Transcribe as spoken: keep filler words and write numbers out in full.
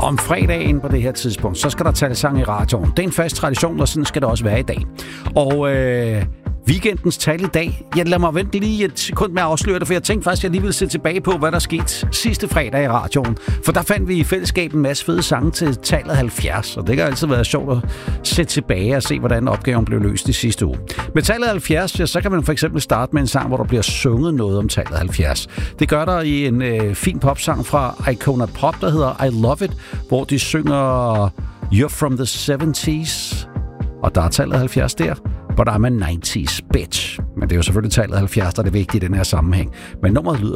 Om fredagen på det her tidspunkt, så skal der tale sang i radioen. Det er en fast tradition, og sådan skal det også være i dag. Og øh, weekendens tal i dag, jeg lader mig vente lige et sekund med at afsløre det, for jeg tænkte faktisk, at jeg lige ville se tilbage på, hvad der skete sidste fredag i radioen. For der fandt vi i fællesskab en masse fede sange til tallet halvfjerds, og det kan altid være sjovt at se tilbage og se, hvordan opgaven blev løst i sidste uge. Med tallet halvfjerds, ja, så kan man for eksempel starte med en sang, hvor der bliver sunget noget om tallet halvfjerds. Det gør der i en øh, fin popsang fra Icona Pop, der hedder I Love It, hvor de synger You're from the seventies, og der er tallet halvfjerds der. But I'm a nineties bitch. Men det er jo selvfølgelig tallet halvfjerds, der er det vigtige i den her sammenhæng. Men nummeret lyder